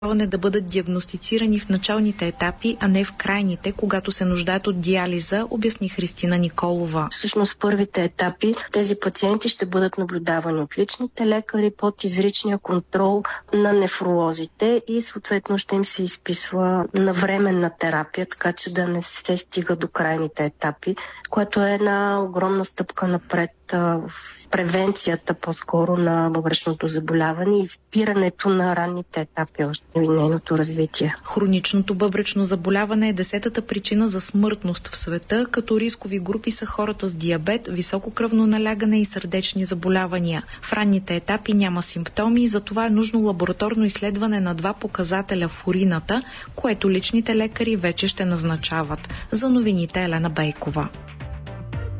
да бъдат диагностицирани в началните етапи, а не в крайните, когато се нуждаят от диализа, обясни Христина Николова. Всъщност в първите етапи тези пациенти ще бъдат наблюдавани от личните лекари под изричния контрол на нефролозите и съответно ще им се изписва навременна терапия, така че да не се стига до крайните етапи, което е една огромна стъпка напред в превенцията по-скоро на бъбречното заболяване и спирането на ранните етапи още и нейното развитие. Хроничното бъбречно заболяване е 10-та причина за смъртност в света, като рискови групи са хората с диабет, високо кръвно налягане и сърдечни заболявания. В ранните етапи няма симптоми, затова е нужно лабораторно изследване на 2 показателя в урината, което личните лекари вече ще назначават. За новините Елена Бейкова.